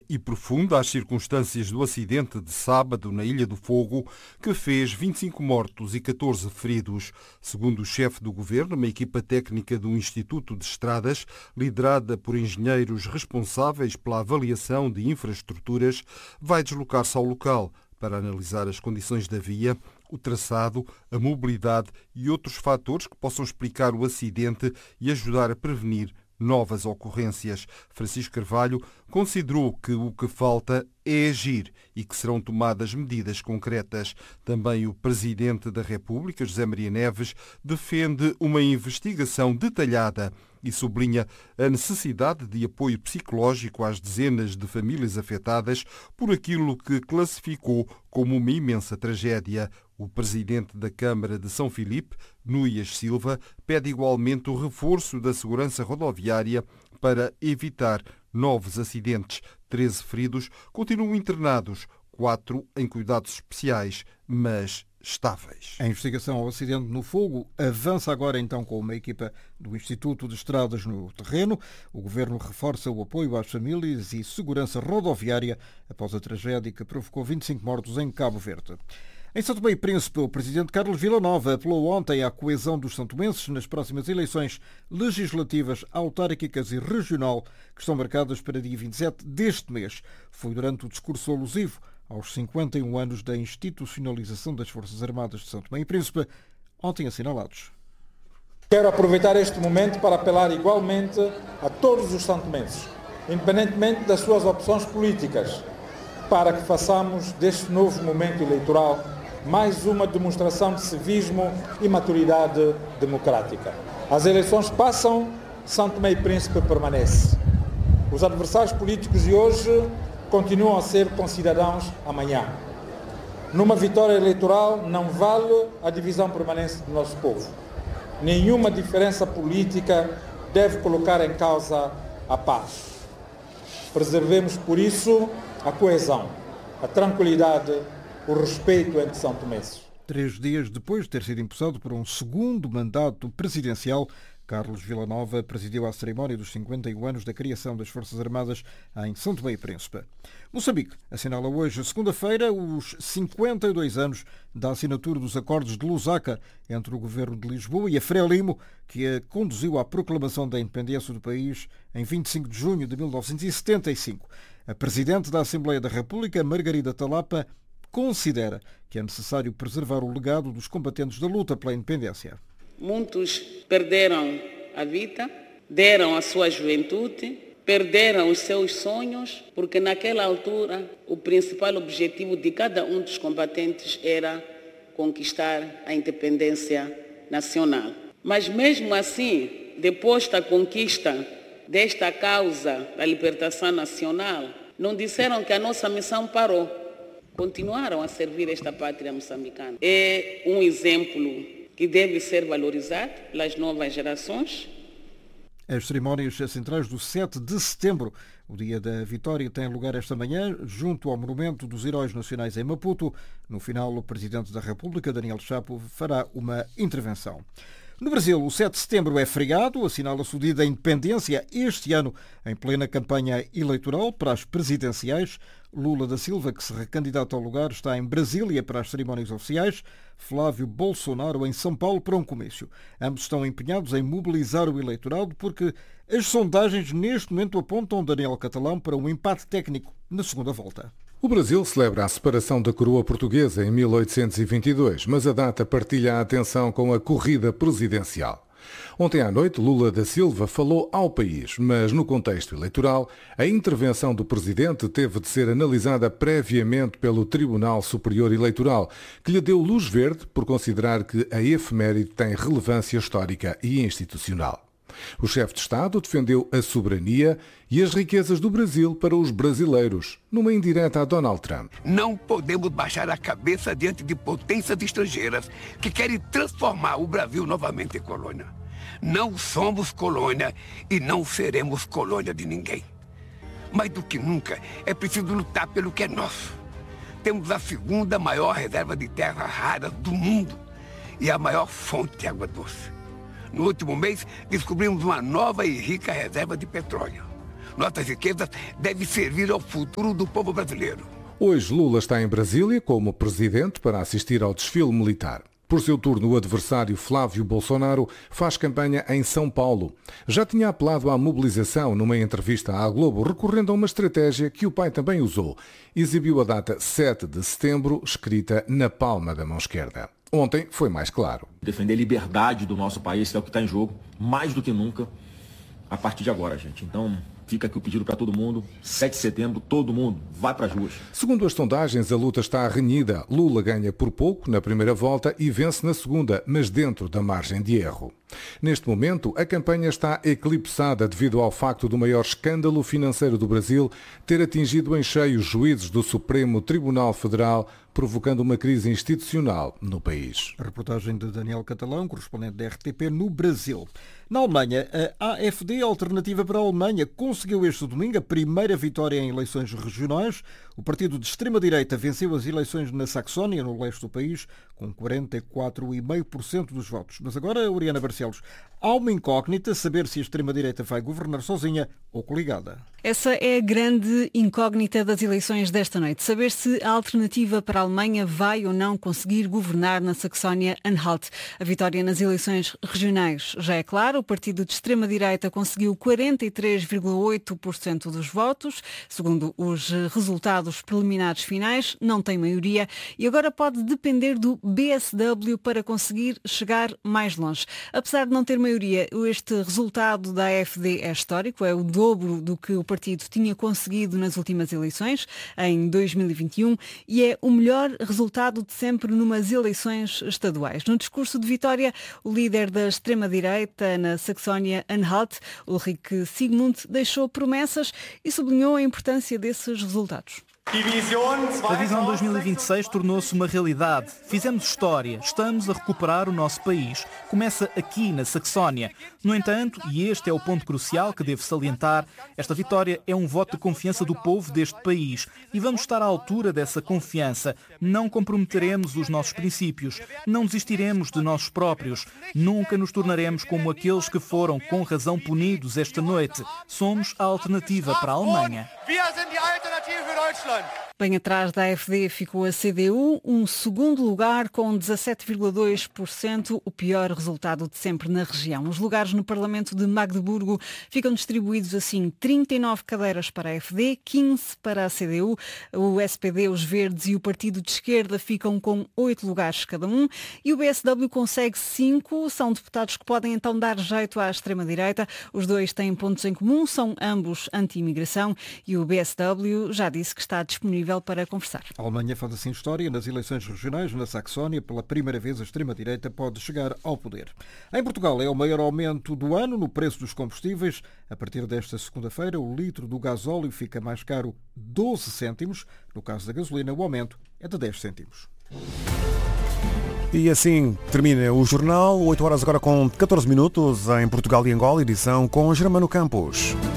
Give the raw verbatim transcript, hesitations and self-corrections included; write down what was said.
e profunda às circunstâncias do acidente de sábado na Ilha do Fogo, que fez vinte e cinco mortos e catorze feridos. Segundo o chefe do governo, uma equipa técnica do Instituto de Estradas, liderada por engenheiros responsáveis pela avaliação de infraestruturas, vai deslocar-se ao local para analisar as condições da via, o traçado, a mobilidade e outros fatores que possam explicar o acidente e ajudar a prevenir novas ocorrências. Francisco Carvalho considerou que o que falta é agir e que serão tomadas medidas concretas. Também o Presidente da República, José Maria Neves, defende uma investigação detalhada e sublinha a necessidade de apoio psicológico às dezenas de famílias afetadas por aquilo que classificou como uma imensa tragédia. O Presidente da Câmara de São Filipe, Núñez Silva, pede igualmente o reforço da segurança rodoviária para evitar novos acidentes. treze feridos continuam internados, quatro em cuidados especiais, mas estáveis. A investigação ao acidente no Fogo avança agora então com uma equipa do Instituto de Estradas no terreno. O Governo reforça o apoio às famílias e segurança rodoviária após a tragédia que provocou vinte e cinco mortos em Cabo Verde. Em São Tomé e Príncipe, o Presidente Carlos Villanova apelou ontem à coesão dos santomenses nas próximas eleições legislativas, autárquicas e regional, que estão marcadas para dia vinte e sete deste mês. Foi durante o discurso alusivo aos cinquenta e um anos da institucionalização das Forças Armadas de São Tomé e Príncipe, ontem assinalados. Quero aproveitar este momento para apelar igualmente a todos os santomenses, independentemente das suas opções políticas, para que façamos deste novo momento eleitoral mais uma demonstração de civismo e maturidade democrática. As eleições passam, São Tomé e Príncipe permanece. Os adversários políticos de hoje continuam a ser concidadãos amanhã. Numa vitória eleitoral não vale a divisão permanente do nosso povo. Nenhuma diferença política deve colocar em causa a paz. Preservemos, por isso, a coesão, a tranquilidade, o respeito entre são tomenses. Três dias depois de ter sido empossado por um segundo mandato presidencial, Carlos Villanova presidiu a cerimónia dos cinquenta e um anos da criação das Forças Armadas em São Tomé e Príncipe. Moçambique assinala hoje, segunda-feira, os cinquenta e dois anos da assinatura dos Acordos de Lusaka entre o Governo de Lisboa e a Frelimo, que a conduziu à proclamação da independência do país em vinte e cinco de junho de mil novecentos e setenta e cinco. A Presidente da Assembleia da República, Margarida Talapa, considera que é necessário preservar o legado dos combatentes da luta pela independência. Muitos perderam a vida, deram a sua juventude, perderam os seus sonhos, porque naquela altura o principal objetivo de cada um dos combatentes era conquistar a independência nacional. Mas mesmo assim, depois da conquista desta causa da libertação nacional, não disseram que a nossa missão parou. Continuaram a servir esta pátria moçambicana. É um exemplo que deve ser valorizado pelas novas gerações. As cerimónias centrais do sete de setembro, o dia da vitória, têm lugar esta manhã, junto ao Monumento dos Heróis Nacionais em Maputo. No final, o Presidente da República, Daniel Chapo, fará uma intervenção. No Brasil, o sete de setembro é feriado, assinala-se o Dia da Independência, este ano em plena campanha eleitoral para as presidenciais. Lula da Silva, que se recandidata ao lugar, está em Brasília para as cerimónias oficiais. Flávio Bolsonaro em São Paulo para um comício. Ambos estão empenhados em mobilizar o eleitorado porque as sondagens neste momento apontam Daniel Catalão para um empate técnico na segunda volta. O Brasil celebra a separação da coroa portuguesa em mil oitocentos e vinte e dois, mas a data partilha a atenção com a corrida presidencial. Ontem à noite, Lula da Silva falou ao país, mas no contexto eleitoral, a intervenção do presidente teve de ser analisada previamente pelo Tribunal Superior Eleitoral, que lhe deu luz verde por considerar que a efeméride tem relevância histórica e institucional. O chefe de Estado defendeu a soberania e as riquezas do Brasil para os brasileiros, numa indireta a Donald Trump. Não podemos baixar a cabeça diante de potências estrangeiras que querem transformar o Brasil novamente em colônia. Não somos colônia e não seremos colônia de ninguém. Mais do que nunca, é preciso lutar pelo que é nosso. Temos a segunda maior reserva de terras raras do mundo e a maior fonte de água doce. No último mês, descobrimos uma nova e rica reserva de petróleo. nossas riquezas devem servir ao futuro do povo brasileiro. Hoje Lula está em Brasília como presidente para assistir ao desfile militar. Por seu turno, o adversário Flávio Bolsonaro faz campanha em São Paulo. Já tinha apelado à mobilização numa entrevista à Globo, recorrendo a uma estratégia que o pai também usou. Exibiu a data sete de setembro, escrita na palma da mão esquerda. Ontem foi mais claro. Defender a liberdade do nosso país, que é o que está em jogo, mais do que nunca, a partir de agora, gente. Então, fica aqui o pedido para todo mundo. sete de setembro, todo mundo vai para as ruas. Segundo as sondagens, a luta está renhida. Lula ganha por pouco na primeira volta e vence na segunda, mas dentro da margem de erro. Neste momento, a campanha está eclipsada devido ao facto do maior escândalo financeiro do Brasil ter atingido em cheio os juízes do Supremo Tribunal Federal, provocando uma crise institucional no país. A reportagem de Daniel Catalão, correspondente da R T P no Brasil. Na Alemanha, a A F D, Alternativa para a Alemanha, conseguiu este domingo a primeira vitória em eleições regionais. O partido de extrema-direita venceu as eleições na Saxónia, no leste do país, com quarenta e quatro vírgula cinco por cento dos votos. Mas agora, Oriana Barcelos, há uma incógnita saber se a extrema-direita vai governar sozinha ou coligada. Essa é a grande incógnita das eleições desta noite. Saber se a Alternativa para a Alemanha vai ou não conseguir governar na Saxónia-Anhalt. A vitória nas eleições regionais já é clara. O partido de extrema-direita conseguiu quarenta e três vírgula oito por cento dos votos. Segundo os resultados preliminares finais, não tem maioria e agora pode depender do B S W para conseguir chegar mais longe. Apesar de não ter maioria, este resultado da A F D é histórico, é o dobro do que o partido tinha conseguido nas últimas eleições, em dois mil e vinte e um, e é o melhor resultado de sempre numas eleições estaduais. No discurso de vitória, o líder da extrema-direita na Saxónia-Anhalt, Ulrich Siegmund, deixou promessas e sublinhou a importância desses resultados. A visão dois mil e vinte e seis tornou-se uma realidade. Fizemos história. Estamos a recuperar o nosso país. Começa aqui, na Saxónia. No entanto, e este é o ponto crucial que devo salientar, esta vitória é um voto de confiança do povo deste país. E vamos estar à altura dessa confiança. Não comprometeremos os nossos princípios. Não desistiremos de nós próprios. Nunca nos tornaremos como aqueles que foram, com razão, punidos esta noite. Somos a alternativa para a Alemanha. Bem atrás da A F D ficou a C D U, um segundo lugar com dezassete vírgula dois por cento, o pior resultado de sempre na região. Os lugares no Parlamento de Magdeburgo ficam distribuídos assim: trinta e nove cadeiras para a A F D, quinze para a C D U, o S P D, os Verdes e o Partido de Esquerda ficam com oito lugares cada um e o B S W consegue cinco, são deputados que podem então dar jeito à extrema-direita. Os dois têm pontos em comum, são ambos anti-imigração e o B S W já disse que está disponível para conversar. A Alemanha faz assim história nas eleições regionais na Saxónia. Pela primeira vez a extrema-direita pode chegar ao poder. Em Portugal é o maior aumento do ano no preço dos combustíveis. A partir desta segunda-feira o litro do gasóleo fica mais caro doze cêntimos. No caso da gasolina o aumento é de dez cêntimos. E assim termina o jornal. oito horas agora com catorze minutos em Portugal e Angola, edição com Germano Campos.